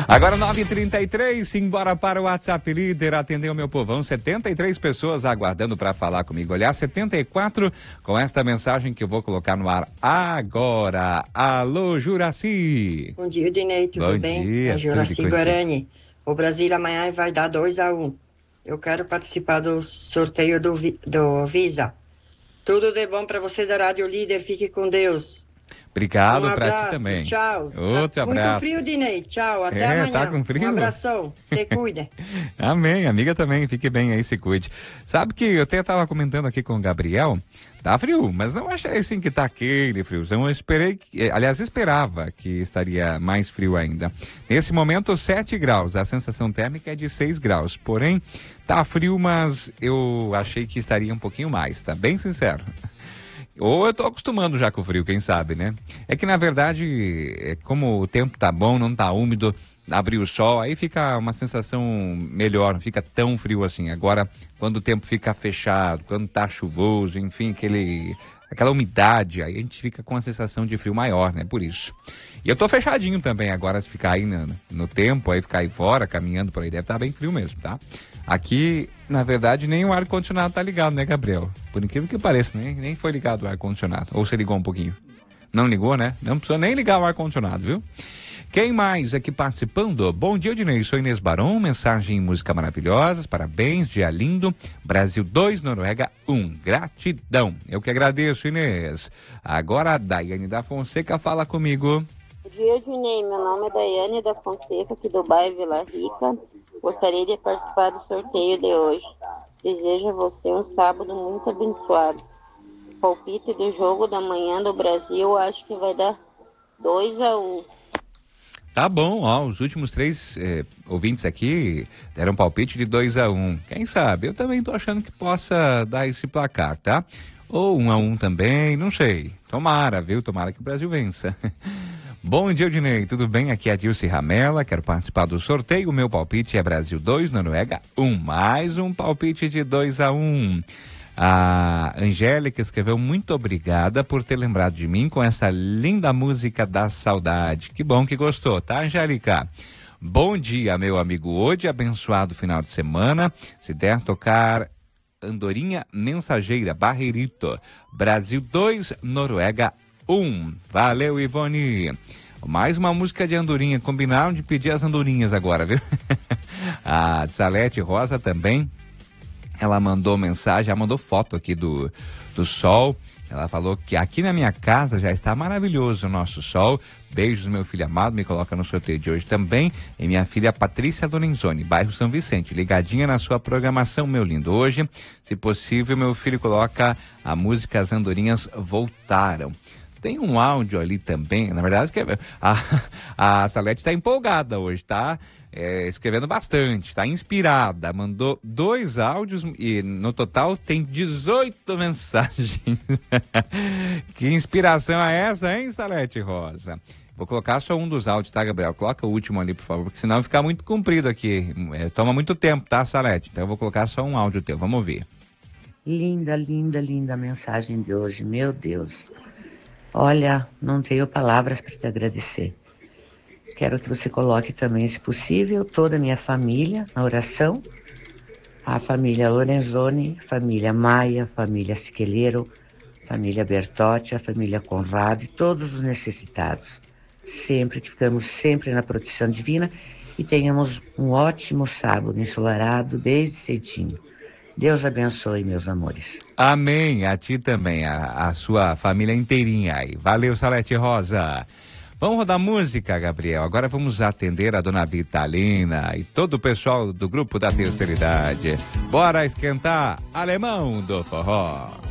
Agora 9h33, simbora para o WhatsApp Líder, atendeu meu povão, 73 pessoas aguardando para falar comigo. Aliás, 74 com esta mensagem que eu vou colocar no ar agora. Alô, Juraci. Bom dia, Dinei, tudo bem? Bom dia, É Juraci tudo Guarani. O Brasil amanhã vai dar 2-1. Eu quero participar do sorteio do Visa. Tudo de bom para vocês da Rádio Líder, fique com Deus. Obrigado Um para ti abraço, também. tchau. Outro Tá abraço. muito frio, Dinei. Tchau, até amanhã. Tá com frio? Um abração, se cuida. Amém, amiga também, fique bem aí, se cuide. Sabe que eu até estava comentando aqui com o Gabriel, tá frio, mas não achei assim que tá aquele friozão. Eu esperava que estaria mais frio ainda. Nesse momento, 7 graus, a sensação térmica é de 6 graus, porém, tá frio, mas eu achei que estaria um pouquinho mais, tá bem sincero. Ou eu tô acostumando já com o frio, quem sabe, né? É que na verdade, como o tempo tá bom, não tá úmido, abriu o sol, aí fica uma sensação melhor, não fica tão frio assim. Agora, quando o tempo fica fechado, quando tá chuvoso, enfim, aquela umidade, aí a gente fica com a sensação de frio maior, né? Por isso. E eu tô fechadinho também agora, se ficar aí no tempo, aí ficar aí fora, caminhando por aí, deve estar bem frio mesmo, tá? Aqui, na verdade, nem o ar-condicionado tá ligado, né, Gabriel? Por incrível que pareça, nem foi ligado o ar-condicionado. Ou você ligou um pouquinho? Não ligou, né? Não precisa nem ligar o ar-condicionado, viu? Quem mais aqui participando? Bom dia, Odinei. Sou Inês Barão. Mensagem em música maravilhosas. Parabéns, dia lindo. Brasil 2, Noruega 1. Gratidão. Eu que agradeço, Inês. Agora a Daiane da Fonseca fala comigo. Bom dia, Odinei. Meu nome é Daiane da Fonseca, aqui do bairro Vila Rica. Gostaria de participar do sorteio de hoje. Desejo a você um sábado muito abençoado. Palpite do jogo da manhã do Brasil, acho que vai dar 2-1. Tá bom, ó, os últimos 3 ouvintes aqui deram palpite de 2-1. Quem sabe? Eu também tô achando que possa dar esse placar, tá? Ou 1-1 também, não sei. Tomara, viu? Tomara que o Brasil vença. Bom dia, Odinei. Tudo bem? Aqui é a Dilce Ramela. Quero participar do sorteio. O meu palpite é Brasil 2, Noruega 1. Mais um palpite de 2-1. A Angélica escreveu: muito obrigada por ter lembrado de mim com essa linda música da saudade. Que bom que gostou, tá, Angélica? Bom dia, meu amigo Ode, abençoado final de semana. Se der tocar Andorinha Mensageira, Barreirito. Brasil 2, Noruega 1. Valeu, Ivone. Mais uma música de andorinha. Combinaram de pedir as andorinhas agora, viu? A Salete Rosa também. Ela mandou mensagem, ela mandou foto aqui do sol. Ela falou que aqui na minha casa já está maravilhoso o nosso sol. Beijos, meu filho amado, me coloca no sorteio de hoje também. E minha filha Patrícia Donenzoni, bairro São Vicente, ligadinha na sua programação, meu lindo. Hoje, se possível, meu filho coloca a música As Andorinhas Voltaram. Tem um áudio ali também, na verdade, que a Salete está empolgada hoje, tá? Escrevendo bastante, está inspirada, mandou 2 áudios e no total tem 18 mensagens. Que inspiração é essa, hein, Salete Rosa? Vou colocar só um dos áudios, tá, Gabriel? Coloca o último ali, por favor, porque senão fica muito comprido aqui. Toma muito tempo, tá, Salete? Então eu vou colocar só um áudio teu, vamos ouvir. Linda, linda, linda a mensagem de hoje, meu Deus. Olha, não tenho palavras para te agradecer. Quero que você coloque também, se possível, toda a minha família na oração. A família Lorenzoni, família Maia, família Siqueleiro, família Bertotti, a família Conrado e todos os necessitados. Sempre que ficamos sempre na proteção divina e tenhamos um ótimo sábado ensolarado desde cedinho. Deus abençoe, meus amores. Amém. A ti também, a sua família inteirinha aí. Valeu, Salete Rosa. Vamos rodar música, Gabriel. Agora vamos atender a dona Vitalina e todo o pessoal do grupo da terceira idade. Bora esquentar Alemão do Forró.